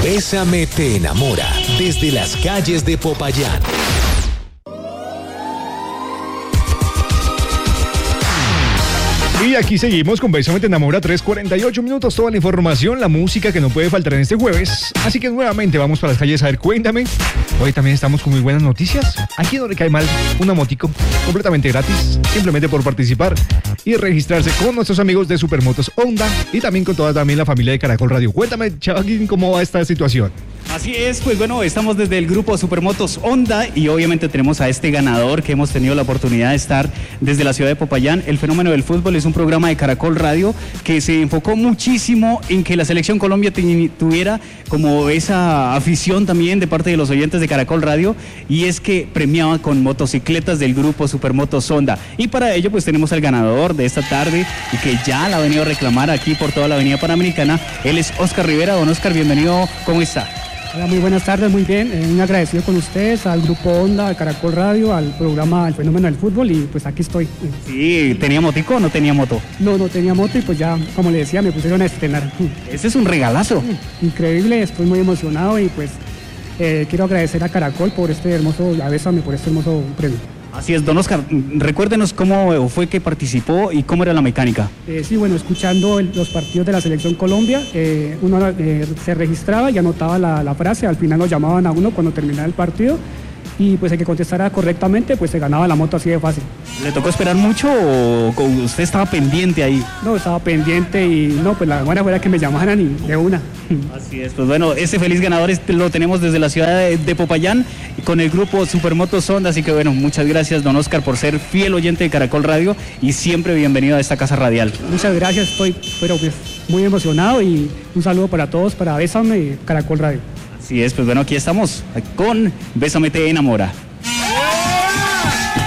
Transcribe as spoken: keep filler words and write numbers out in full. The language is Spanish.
Bésame te enamora desde las calles de Popayán. Y aquí seguimos con Bésame te enamora, tres cuarenta y ocho minutos, toda la información, la música que no puede faltar en este jueves. Así que nuevamente vamos para las calles a ver, cuéntame. Hoy también estamos con muy buenas noticias. Aquí no le cae mal una motico completamente gratis, simplemente por participar y registrarse con nuestros amigos de Supermotos Honda y también con toda también la familia de Caracol Radio. Cuéntame, Chavín, ¿cómo va esta situación? Así es, pues bueno, estamos desde el grupo Supermotos Honda y obviamente tenemos a este ganador que hemos tenido la oportunidad de estar desde la ciudad de Popayán. El Fenómeno del Fútbol es un programa de Caracol Radio que se enfocó muchísimo en que la Selección Colombia tuviera como esa afición también de parte de los oyentes de Caracol Radio, y es que premiaba con motocicletas del grupo Supermotos Honda. Y para ello pues tenemos al ganador de esta tarde y que ya la ha venido a reclamar aquí por toda la avenida Panamericana. Él es Oscar Rivera. Don Oscar, bienvenido, ¿cómo está? Hola, muy buenas tardes, muy bien, eh, muy agradecido con ustedes, al Grupo Honda, al Caracol Radio, al programa El Fenómeno del Fútbol, y pues aquí estoy. Sí, ¿tenía motico o no tenía moto? No, no tenía moto y pues ya, como le decía, me pusieron a estrenar. Ese es un regalazo. Increíble, estoy muy emocionado y pues eh, quiero agradecer a Caracol por este hermoso, a Bésame por este hermoso premio. Así es, don Oscar, recuérdenos cómo fue que participó y cómo era la mecánica. Eh, sí, bueno, escuchando el, los partidos de la Selección Colombia, eh, uno eh, se registraba y anotaba la, la frase, al final lo llamaban a uno cuando terminaba el partido, y pues el que contestara correctamente, pues se ganaba la moto así de fácil. ¿Le tocó esperar mucho o usted estaba pendiente ahí? No, estaba pendiente y no, pues la buena fuera que me llamaran y de una. Así es, pues bueno, ese feliz ganador este lo tenemos desde la ciudad de, de Popayán con el grupo Supermotos Honda, así que bueno, muchas gracias, don Oscar, por ser fiel oyente de Caracol Radio y siempre bienvenido a esta casa radial. Muchas gracias, estoy pero pues muy emocionado, y un saludo para todos, para Bésame y Caracol Radio. Así es, pues bueno, aquí estamos con Bésame te enamora.